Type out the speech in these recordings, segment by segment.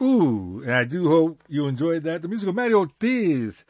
Ooh, and I do hope you enjoyed that. The music of Mario Ortiz,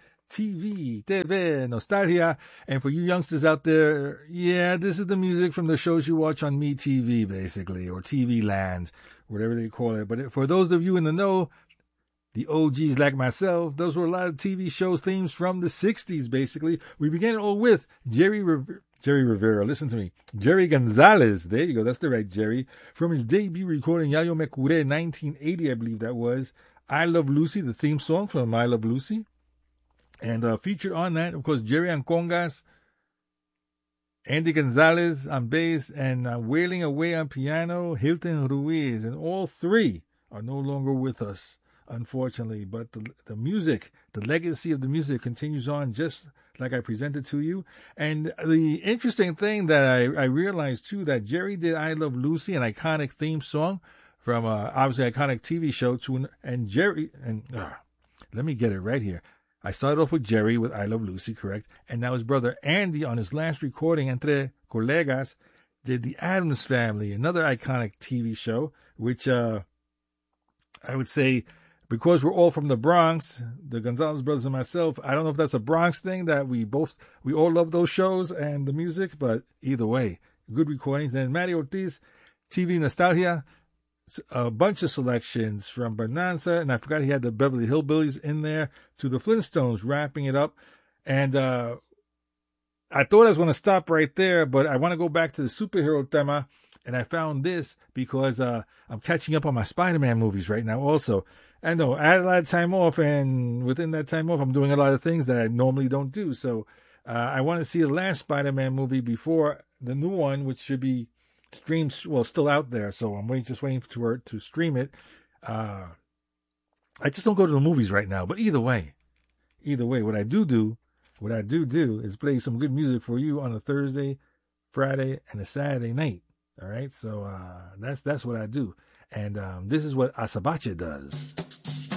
TV, Nostalgia. And for you youngsters out there, yeah, this is the music from the shows you watch on MeTV, basically, or TV Land, whatever they call it. But for those of you in the know, the OGs like myself, those were a lot of TV shows themes from the 60s, basically. We began it all with Jerry Rivera, listen to me. Jerry Gonzalez, there you go, that's the right Jerry. From his debut recording, Yayo Me Curé, 1980, I believe that was. I Love Lucy, the theme song from I Love Lucy. And featured on that, of course, Jerry on congas, Andy Gonzalez on bass, and Wailing Away on piano, Hilton Ruiz. And all three are no longer with us, unfortunately. But the music, the legacy of the music continues on just like I presented to you. And the interesting thing that I realized, too, that Jerry did I Love Lucy, an iconic theme song from, obviously, iconic TV show, and Jerry, and let me get it right here. I started off with Jerry with I Love Lucy, correct? And now his brother Andy, on his last recording, Entre Colegas, did The Addams Family, another iconic TV show, which I would say, because we're all from the Bronx, the Gonzalez brothers and myself, I don't know if that's a Bronx thing that we all love those shows and the music, but either way, good recordings. Then Mario Ortiz, TV Nostalgia, a bunch of selections from Bonanza, and I forgot he had the Beverly Hillbillies in there, to the Flintstones, wrapping it up. And I thought I was going to stop right there, but I want to go back to the superhero tema, and I found this because I'm catching up on my Spider-Man movies right now also. I know, I had a lot of time off, and within that time off, I'm doing a lot of things that I normally don't do. So I want to see the last Spider-Man movie before the new one, which should be streamed, well, still out there. So I'm just waiting for it to stream it. I just don't go to the movies right now. But either way, what I do is play some good music for you on a Thursday, Friday, and a Saturday night. All right, so that's what I do. And this is what Asabache does.